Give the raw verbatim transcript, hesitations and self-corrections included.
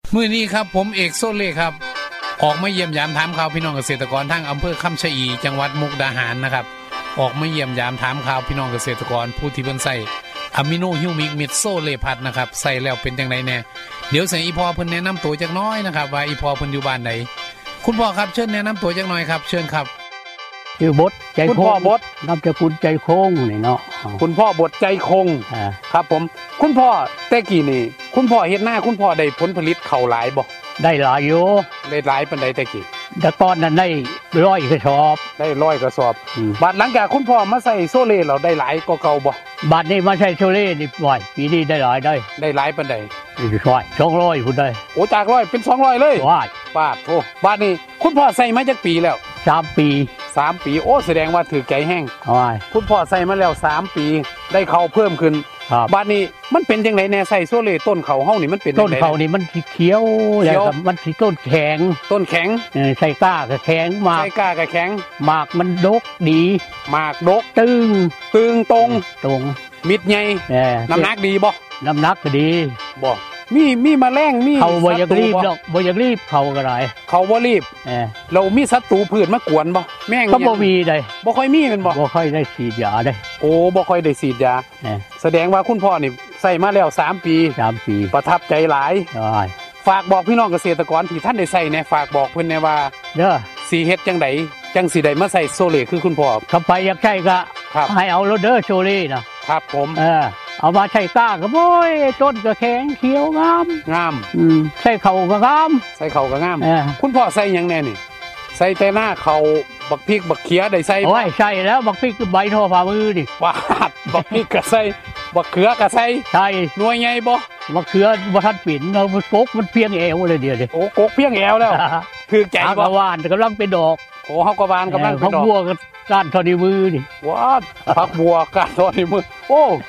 มื้อนี้ครับผมเอกโซเล่ครับออกมาเยี่ยมยามถามข่าวพี่น้องเกษตรกรทั้งอำเภอคำชะอีจังหวัดมุกดาหารนะครับออกมาเยี่ยมยามถามข่าวพี่น้องเกษตรกรผู้ที่เพิ่นใส่อะมิโนฮิวมิกเม็ดโซเล่พัดนะครับใส่แล้วเป็นจังไดแน่เดี๋ยวใส่อีพอเพิ่นแนะนำตัวจักน้อยนะครับว่าอีพอเพิ่นอยู่บ้านใดคุณพ่อครับเชิญแนะนำตัวจักหน่อยครับเชิญครับชื่อบดใจคงคุณพ่อบดนามสกุลใจคงนี่เนาะคุณพ่อบดใจคงครับผมคุณพ่อแต่กี้นี่คุณพ่อเฮ็ดหน้าคุณพ่อได้ผลผลิตเข้าหลายบ่ได้หลายอยู่ได้หลายปานใดแต่กี้แต่ก่อนนั้นได้ร้อยกระสอบได้ร้อยกระสอบบัดหลังจากคุณพ่อมาใส่โซเล่แล้วได้หลายกว่าเก่าบ่บัดนี้มาใส่โซเล่นี่บ่อยปีนี้ได้หลายได้ได้หลายปานใดร้อยสองร้อยพุ่นได้โอ้จากร้อยเป็นสองร้อยเลยว้ายบาดโอ้บัดนี้คุณพ่อใส่มาจักปีแล้วสามปีสามปีโอ้แสดงว่าถือใจแห้งว้ายคุณพ่อใส่มาแล้วสามปีได้เข้าเพิ่มขึ้นบัดนี้มันเป็นจังไดแน่ใส่โซเล่ต้นเขาเฮานี่มันเป็นต้นเขานี่มันเขียวแล้วก็มันสิต้นแข็งต้นแข็งเออใส่ก้าก็แข็งมากใส่ก้าก็แข็งหมากมันดกดีหมากดกตึงตึงตรงตรงมิดใหญ่น้ำหนักดีบ่น้ำหนักก็ดีบ่มีมีแมลงมีเขาบ่อยากรีบดอกบ่อยากรีบเขาก็ได้เขาบ่รีบเออเรามีศัตรูพืชมากวนบ่แม่งก็บ่มีได้บ่ค่อยมีแม่นบ่บ่ค่อยได้ฉีดยาได้โอ้บ่ค่อยได้ฉีดยาเออแสดงว่าคุณพ่อนี่ใส่มาแล้วสามปีสามปีประทับใจหลายใช่ฝากบอกพี่น้องเกษตรกรที่ท่านได้ใส่แน่ฝากบอกเพิ่นแน่ว่าเด้อสิเฮ็ดจังไดจังสิได้มาใส่โซเล่คือคุณพ่อเข้าไปอยากใช้ก็ให้เอาโรเดอร์โซเล่นะครับผมเออเอามาใช้ก้าก็บ่อยต้นก็แข็งเขียวงามงามอืมใส่เขาก็งามใส่เขาก็งามคุณพ่อใส่หยังแน่นี่ใส่แต่หน้าเขาบักพริกบักเขียได้ใส่โอ้ยใส่แล้วบักพริกใบโทฝ่ามือดิวาดบักพริกก็ใส่บักเขือก็ใส่ใช่หน่วยใหญ่บ่บักเขือบ่ทันปิ่นเนาะมันกกมันเพียงแอวเลยเดียวดิโอ้กกเพียงแอวแล้วถูกใจบ่หวานกำลังเป็นดอกโอ้เฮาก็หวานกำลังเป็นดอกผักบัวก็ก้านเท่านิ้วมือนี่ว้าผักบัวก้านเท่านิ้วมือโอ้